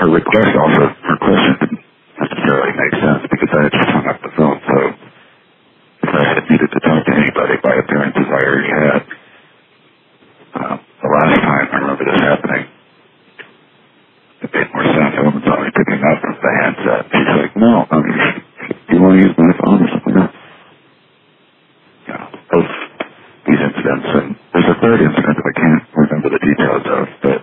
her request also, her question didn't necessarily make sense because I had just hung up the phone, so if I had needed to talk to anybody by appearances I already had. The last time I remember this happening, it made more sense. A woman saw me picking up the handset. She's like, no, do you want to use my phone or something else? You know, both these incidents, and there's a third incident that I can't remember the details of, but